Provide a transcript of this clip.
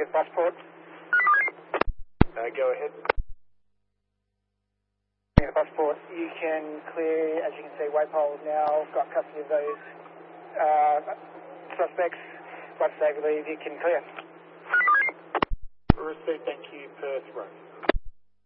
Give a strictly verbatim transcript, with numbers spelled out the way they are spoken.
Perth Passport. Uh, go ahead. Passport, you can clear, as you can see, waypoles now. Got custody of those uh, suspects. Life saver leave, you can clear. Received, thank you, Perth Road.